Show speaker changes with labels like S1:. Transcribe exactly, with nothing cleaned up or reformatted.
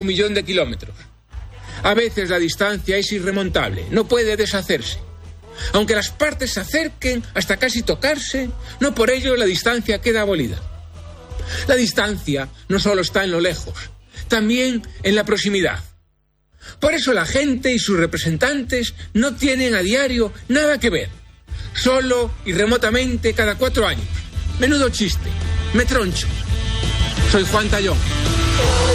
S1: un millón de kilómetros. A veces la distancia es irremontable, no puede deshacerse. Aunque las partes se acerquen hasta casi tocarse, no por ello la distancia queda abolida. La distancia no solo está en lo lejos, también en la proximidad. Por eso la gente y sus representantes no tienen a diario nada que ver, solo y remotamente cada cuatro años. Menudo chiste, me troncho. Soy Juan Tallón.